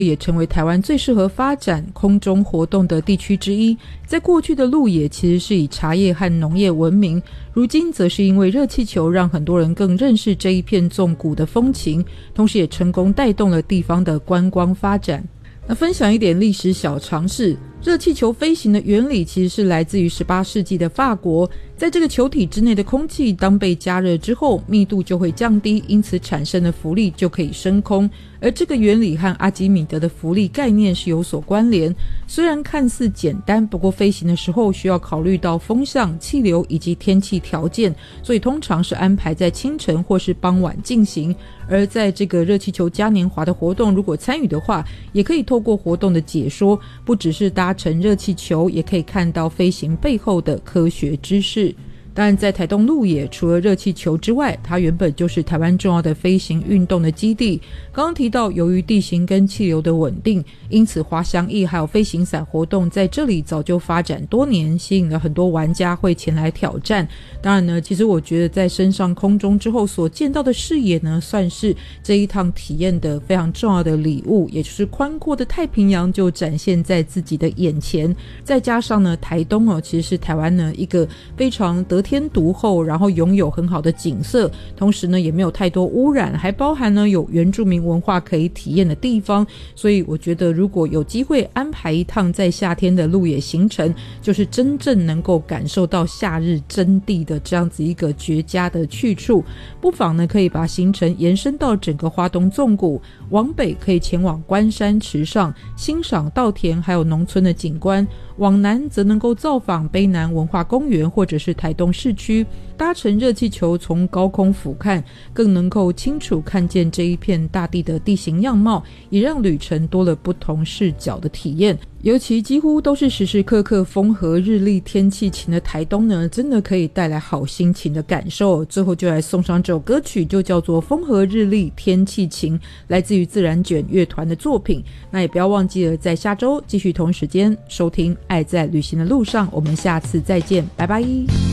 也成为台湾最适合发展空中活动的地区之一。在过去的鹿野其实是以茶叶和农业闻名，如今则是因为热气球让很多人更认识这一片纵谷的风情，同时也成功带动了地方的观光发展。那分享一点历史小常识，热气球飞行的原理其实是来自于18世纪的法国。在这个球体之内的空气当被加热之后，密度就会降低，因此产生的浮力就可以升空。而这个原理和阿基米德的浮力概念是有所关联，虽然看似简单，不过飞行的时候需要考虑到风向、气流以及天气条件，所以通常是安排在清晨或是傍晚进行。而在这个热气球嘉年华的活动，如果参与的话，也可以透过活动的解说，不只是搭乘热气球，也可以看到飞行背后的科学知识。当然在台东鹿野，除了热气球之外，它原本就是台湾重要的飞行运动的基地。刚刚提到由于地形跟气流的稳定，因此滑翔翼还有飞行伞活动在这里早就发展多年，吸引了很多玩家会前来挑战。当然呢，其实我觉得在升上空中之后所见到的视野呢，算是这一趟体验的非常重要的礼物，也就是宽阔的太平洋就展现在自己的眼前。再加上呢，台东其实是台湾呢一个非常得天独厚，然后拥有很好的景色，同时呢也没有太多污染，还包含呢有原住民文化可以体验的地方。所以我觉得如果有机会安排一趟在夏天的鹿野行程，就是真正能够感受到夏日真谛的这样子一个绝佳的去处。不妨呢可以把行程延伸到整个花东纵谷，往北可以前往关山池上欣赏稻田还有农村的景观，往南则能够造访卑南文化公园或者是台东市区，搭乘热气球从高空俯瞰，更能够清楚看见这一片大地的地形样貌，也让旅程多了不同视角的体验。尤其几乎都是时时刻刻风和日丽天气晴的台东呢，真的可以带来好心情的感受。最后就来送上这首歌曲，就叫做风和日丽天气晴，来自于自然卷乐团的作品。那也不要忘记了在下周继续同时间收听爱在旅行的路上，我们下次再见，拜拜。